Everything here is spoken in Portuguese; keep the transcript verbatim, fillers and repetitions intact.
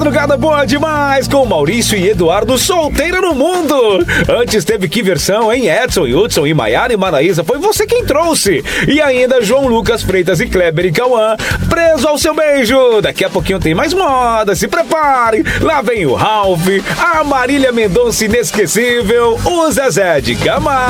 Madrugada boa demais com Maurício e Eduardo solteiro no mundo. Antes teve que versão, hein? Edson, Hudson e Maiara e Maraísa. Foi você quem trouxe. E ainda João Lucas Freitas e Kleber e Cauã. Preso ao seu beijo. Daqui a pouquinho tem mais moda. Se prepare. Lá vem o Ralph, a Marília Mendonça inesquecível, o Zezé de Camargo.